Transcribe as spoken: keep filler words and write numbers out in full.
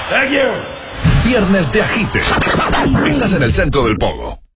Viernes de Agite. Estás en el centro del pogo.